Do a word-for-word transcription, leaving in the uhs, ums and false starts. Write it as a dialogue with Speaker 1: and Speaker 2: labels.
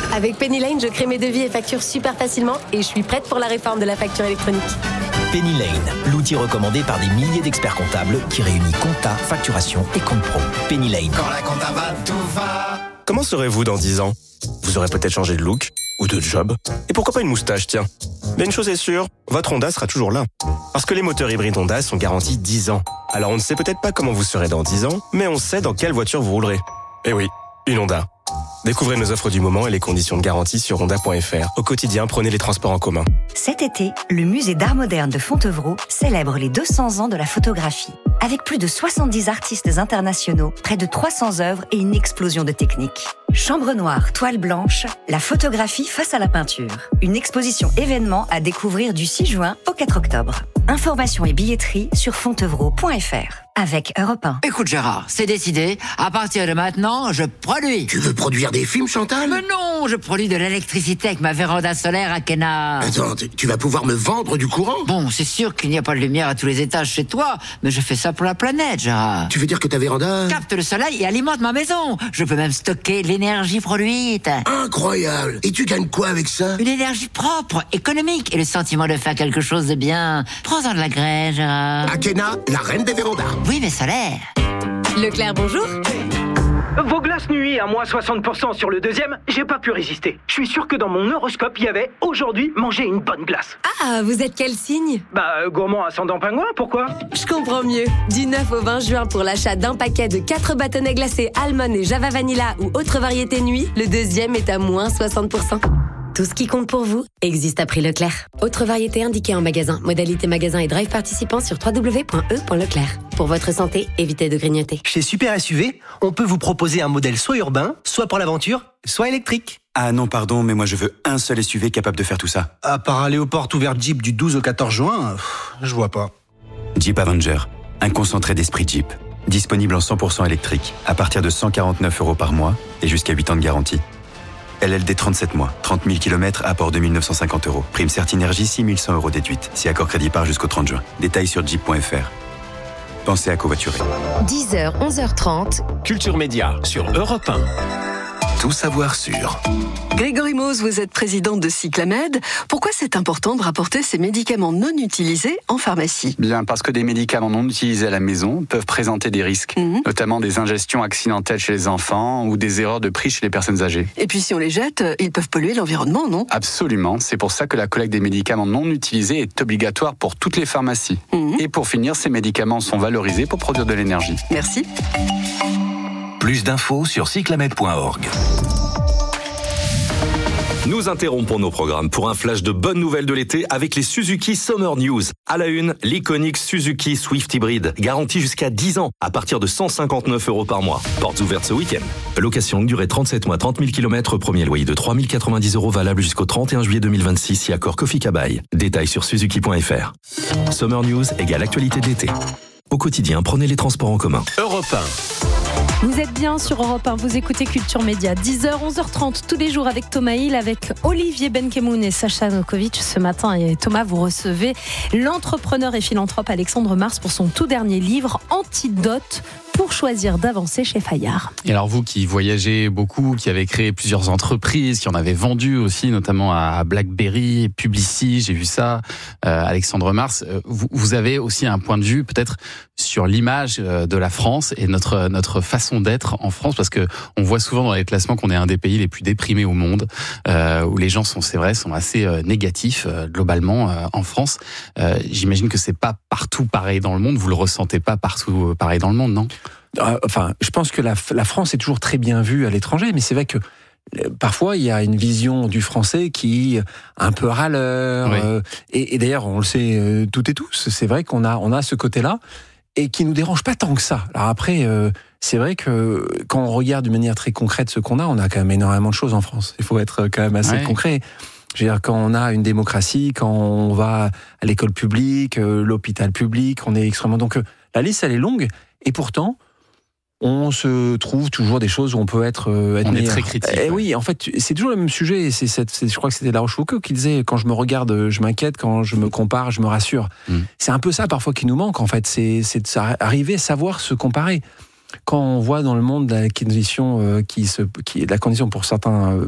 Speaker 1: Avec Penny Lane, je crée mes devis et factures super facilement et je suis prête pour la réforme de la facture électronique.
Speaker 2: Penny Lane, l'outil recommandé par des milliers d'experts comptables qui réunit compta, facturation et compte pro. Penny Lane.
Speaker 3: Quand la compta va, tout va.
Speaker 4: Comment serez-vous dans dix ans ? Vous aurez peut-être changé de look ou de job. Et pourquoi pas une moustache, tiens ? Mais une chose est sûre, votre Honda sera toujours là. Parce que les moteurs hybrides Honda sont garantis dix ans. Alors on ne sait peut-être pas comment vous serez dans dix ans, mais on sait dans quelle voiture vous roulerez. Eh oui, une Honda. Découvrez nos offres du moment et les conditions de garantie sur honda point f r. Au quotidien, prenez les transports en commun.
Speaker 5: Cet été, le musée d'art moderne de Fontevraud célèbre les deux cents ans de la photographie. Avec plus de soixante-dix artistes internationaux, près de trois cents œuvres et une explosion de techniques. Chambre noire, toile blanche, la photographie face à la peinture. Une exposition événement à découvrir du six juin au quatre octobre. Informations et billetterie sur fontevraud point f r. Avec Europe un.
Speaker 6: Écoute Gérard, c'est décidé. À partir de maintenant, je produis.
Speaker 3: Tu veux produire des films, Chantal ?
Speaker 6: Mais non, je produis de l'électricité avec ma véranda solaire à Kena.
Speaker 3: Attends, tu vas pouvoir me vendre du courant ?
Speaker 6: Bon, c'est sûr qu'il n'y a pas de lumière à tous les étages chez toi, mais je fais ça pour la planète, Gérard.
Speaker 3: Tu veux dire que ta véranda
Speaker 6: capte le soleil et alimente ma maison. Je peux même stocker l'énergie produite.
Speaker 3: Incroyable. Et tu gagnes quoi avec ça ?
Speaker 6: Une énergie propre, économique et le sentiment de faire quelque chose de bien. Prends-en de la graine, Gérard.
Speaker 3: Akena, la reine des vérandas.
Speaker 6: Oui, mais solaire.
Speaker 1: Leclerc, bonjour.
Speaker 7: Vos glaces nuit à moins soixante pour cent sur le deuxième, j'ai pas pu résister. Je suis sûr que dans mon horoscope, il y avait « Aujourd'hui, manger une bonne glace ».
Speaker 1: Ah, vous êtes quel signe ?
Speaker 7: Bah, euh, gourmand ascendant pingouin, pourquoi ?
Speaker 1: Je comprends mieux. Du neuf au vingt juin, pour l'achat d'un paquet de quatre bâtonnets glacés Almond et Java Vanilla ou autre variété nuit, le deuxième est à moins soixante pour cent. Tout ce qui compte pour vous existe à prix Leclerc. Autre variété indiquée en magasin. Modalité magasin et drive participant sur w w w point e point leclerc. Pour votre santé, évitez de grignoter.
Speaker 8: Chez Super S U V, on peut vous proposer un modèle soit urbain, soit pour l'aventure, soit électrique.
Speaker 9: Ah non, pardon, mais moi je veux un seul S U V capable de faire tout ça.
Speaker 10: À part aller aux portes ouvertes Jeep du douze au quatorze juin, pff, je vois pas.
Speaker 9: Jeep Avenger, un concentré d'esprit Jeep. Disponible en cent pour cent électrique, à partir de cent quarante-neuf euros par mois et jusqu'à huit ans de garantie. L L D trente-sept mois, trente mille kilomètres, apport deux mille neuf cent cinquante euros. Prime Certinergie, six mille cent euros déduite. Si accord crédit par jusqu'au trente juin. Détails sur jeep point f r. Pensez à covoiturer.
Speaker 1: dix heures, onze heures trente.
Speaker 2: Culture Média sur Europe un.
Speaker 11: Tout savoir sur.
Speaker 12: Grégory Mose, vous êtes présidente de Cyclamed. Pourquoi c'est important de rapporter ces médicaments non utilisés en pharmacie ?
Speaker 13: Bien, parce que des médicaments non utilisés à la maison peuvent présenter des risques, mmh. notamment des ingestions accidentelles chez les enfants ou des erreurs de prix chez les personnes âgées.
Speaker 12: Et puis si on les jette, ils peuvent polluer l'environnement, non ?
Speaker 13: Absolument, c'est pour ça que la collecte des médicaments non utilisés est obligatoire pour toutes les pharmacies. Mmh. Et pour finir, ces médicaments sont valorisés pour produire de l'énergie.
Speaker 12: Merci.
Speaker 11: Plus d'infos sur cyclamed point org.
Speaker 14: Nous interrompons nos programmes pour un flash de bonnes nouvelles de l'été avec les Suzuki Summer News. À la une, l'iconique Suzuki Swift Hybrid, garantie jusqu'à dix ans, à partir de cent cinquante-neuf euros par mois. Portes ouvertes ce week-end. Location longue durée trente-sept mois, trente mille kilomètres, premier loyer de trois mille quatre-vingt-dix euros valable jusqu'au trente et un juillet deux mille vingt-six, si accord Kofi Kabaï. Détails sur suzuki point f r. Summer News égale actualité de l'été. Au quotidien, prenez les transports en commun.
Speaker 2: Europe un.
Speaker 15: Vous êtes bien sur Europe un, vous écoutez Culture Média. dix heures, onze heures trente, tous les jours avec Thomas Hill, avec Olivier Benkemoun et Sacha Nokovic. Ce matin, et Thomas, vous recevez l'entrepreneur et philanthrope Alexandre Mars pour son tout dernier livre, Antidote pour choisir d'avancer chez Fayard.
Speaker 16: Et alors vous qui voyagez beaucoup, qui avez créé plusieurs entreprises, qui en avez vendu aussi, notamment à BlackBerry, Publicis, j'ai vu ça, euh, Alexandre Mars, euh, vous, vous avez aussi un point de vue peut-être sur l'image de la France et notre notre façon d'être en France, parce que on voit souvent dans les classements qu'on est un des pays les plus déprimés au monde, euh, où les gens sont, c'est vrai, sont assez euh, négatifs euh, globalement euh, en France. Euh, j'imagine que c'est pas partout pareil dans le monde. Vous le ressentez pas partout pareil dans le monde, non ?
Speaker 10: Enfin, je pense que la, la France est toujours très bien vue à l'étranger, mais c'est vrai que parfois il y a une vision du français qui est un peu râleur. Oui. Euh, et, et d'ailleurs, on le sait euh, toutes et tous. C'est vrai qu'on a on a ce côté-là et qui nous dérange pas tant que ça. Alors après, euh, c'est vrai que quand on regarde de manière très concrète ce qu'on a, on a quand même énormément de choses en France. Il faut être quand même assez ouais. concret. Je veux dire, quand on a une démocratie, quand on va à l'école publique, euh, l'hôpital public, on est extrêmement... Donc euh, la liste, elle est longue, et pourtant, on se trouve toujours des choses où on peut être, euh, être
Speaker 16: on
Speaker 10: meilleur.
Speaker 16: est très critique.
Speaker 10: Et ouais. Oui, en fait, c'est toujours le même sujet. Et c'est cette, c'est, je crois que c'était La Rochefoucauld qui disait, quand je me regarde, je m'inquiète, quand je me compare, je me rassure. Mm. C'est un peu ça parfois qui nous manque, en fait. C'est, c'est d'arriver à savoir se comparer. Quand on voit dans le monde la condition, euh, qui se, qui, la condition pour certains